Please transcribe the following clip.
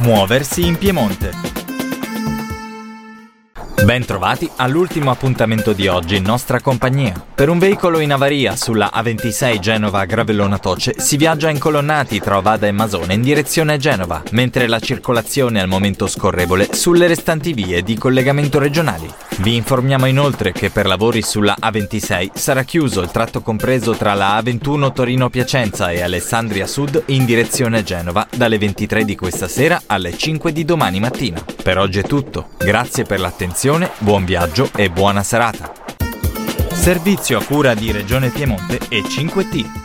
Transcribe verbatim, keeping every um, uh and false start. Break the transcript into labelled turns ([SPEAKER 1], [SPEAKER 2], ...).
[SPEAKER 1] Muoversi in Piemonte. Ben trovati all'ultimo appuntamento di oggi in nostra compagnia. Per un veicolo in avaria sulla A ventisei Genova-Gravellona-Toce si viaggia incolonnati tra Ovada e Masone in direzione Genova, mentre la circolazione è al momento scorrevole sulle restanti vie di collegamento regionali. Vi informiamo inoltre che per lavori sulla A ventisei sarà chiuso il tratto compreso tra la A ventuno Torino-Piacenza e Alessandria Sud in direzione Genova dalle ventitré di questa sera alle cinque di domani mattina. Per oggi è tutto. Grazie per l'attenzione, buon viaggio e buona serata. Servizio a cura di Regione Piemonte e cinque T.